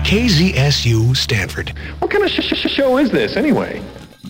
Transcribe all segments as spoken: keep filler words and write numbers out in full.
K Z S U Stanford. What kind of sh- sh- show is this, anyway?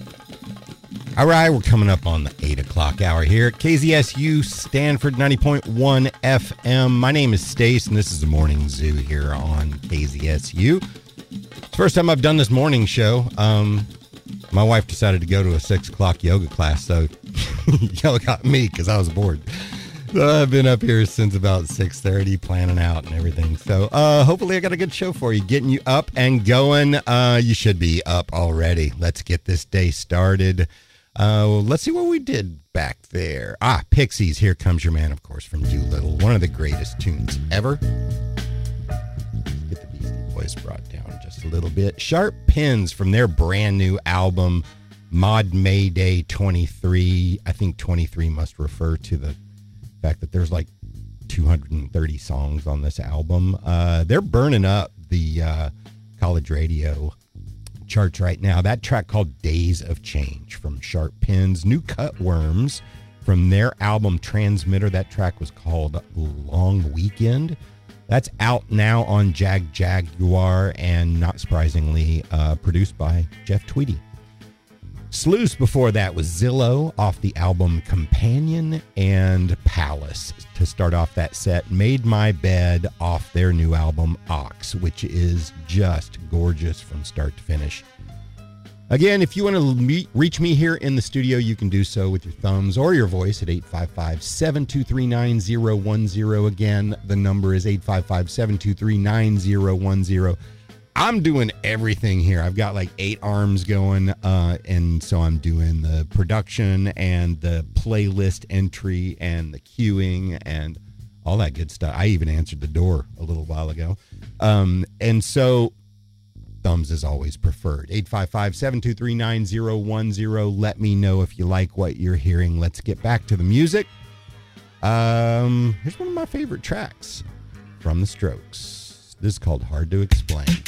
All right, we're coming up on the eight o'clock hour here at K Z S U Stanford ninety point one F M. My name is Stace, and this is the Morning Zoo here on K Z S U. It's the first time I've done this morning show. Um, my wife decided to go to a six o'clock yoga class, so y'all got me because I was bored. So I've been up here since about six thirty, planning out and everything. So uh, hopefully I got a good show for you, getting you up and going. Uh, you should be up already. Let's get this day started. Uh, well, let's see what we did back there. Ah, Pixies, Here Comes Your Man, of course, from Doolittle. One of the greatest tunes ever. Get the Beastie Boys brought down just a little bit. Sharp Pins from their brand new album, Mod Mayday twenty-three. I think twenty-three must refer to the fact that there's like two hundred thirty songs on this album. Uh, they're burning up the uh, college radio charts right now. That track called Days of Change from Sharp Pins. New Cutworms from their album Transmitter. That track was called Long Weekend. That's out now on Jag Jaguar and, not surprisingly, uh, produced by Jeff Tweedy. Sluice before that was Zillow off the album Companion, and Palace to start off that set. Made My Bed off their new album Ox, which is just gorgeous from start to finish. Again, if you want to meet, reach me here in the studio, you can do so with your thumbs or your voice at eight five five, seven two three, nine zero one zero. Again, the number is eight five five, seven two three, nine zero one zero. I'm doing everything here. I've got like eight arms going, uh, and so I'm doing the production and the playlist entry and the queuing and all that good stuff. I even answered the door a little while ago. Um, and so thumbs is always preferred. eight five five, seven two three, nine zero one zero. Let me know if you like what you're hearing. Let's get back to the music. Um, here's one of my favorite tracks from The Strokes. This is called Hard to Explain.